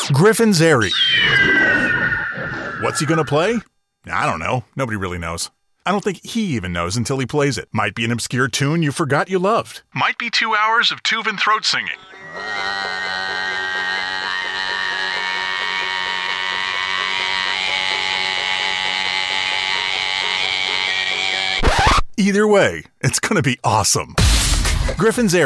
Griffin's Airy. What's he gonna play? I don't know. Nobody really knows. I don't think he even knows until he plays it. Might be an obscure tune you forgot you loved. Might be 2 hours of Tuvan throat singing. Either way, it's gonna be awesome. Griffin's Airy.